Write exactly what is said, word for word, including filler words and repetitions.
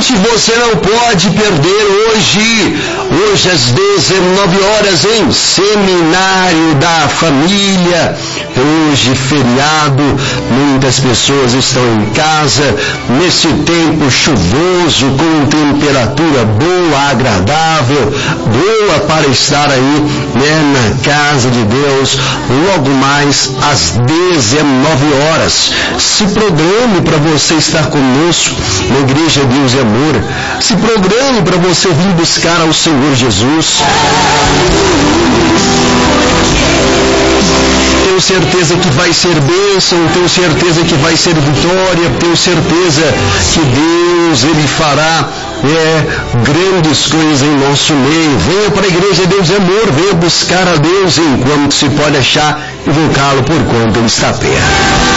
convite você não pode perder hoje. Hoje às dezenove horas em Seminário da Família. Hoje feriado, muitas pessoas estão em casa, nesse tempo chuvoso, com temperatura boa, agradável, boa para estar aí, né, na casa de Deus, logo mais às dezenove horas. Se programe para você estar conosco na Igreja Deus e Amor. Se programe para você vir buscar ao Senhor Jesus. Tenho certeza que vai ser bênção, tenho certeza que vai ser vitória, tenho certeza que Deus, Ele fará é, grandes coisas em nosso meio. Venha para a Igreja Deus é Amor, venha buscar a Deus enquanto se pode achar, invocá-lo por quanto Ele está perto.